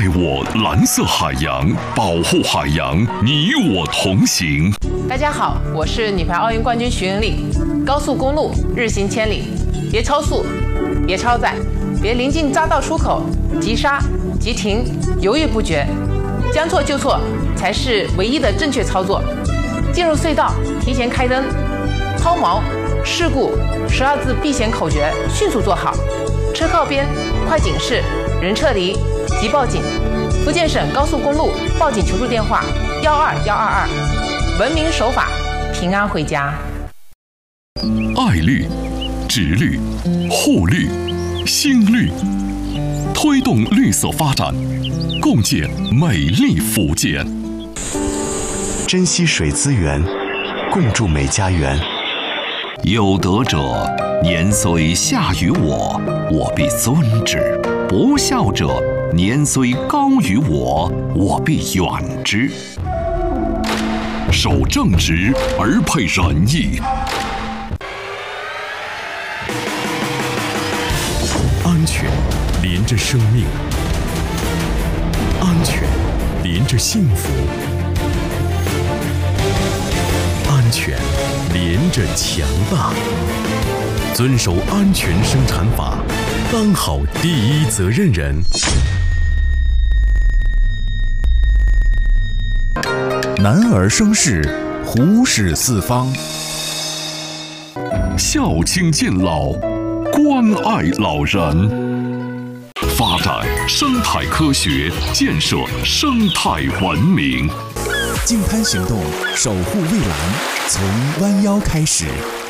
爱我蓝色海洋，保护海洋，你我同行。 大家好，我是女排奥运冠军徐云丽。高速公路日行千里，别超速，别超载，别临近匝道出口急刹、急停，犹豫不决，将错就错才是唯一的正确操作。进入隧道提前开灯，抛锚、事故12字避险口诀迅速做好。车靠边，快警示，人撤离，即报警。福建省高速公路报警求助电话12122，文明守法，平安回家。 爱绿、植绿、护绿、新绿，推动绿色发展，共建美丽福建。 珍惜水资源，共筑美家园。 有德者年虽下于我，我必尊之；不孝者年虽高于我，我必远之。 守正直而配仁义， 安全连着生命，安全连着幸福，安全连着强大。遵守安全生产法，当好第一责任人。男儿生事，虎视四方。 孝亲敬老，关爱老人，发展生态科学，建设生态文明。 净滩行动，守护蔚蓝，从弯腰开始。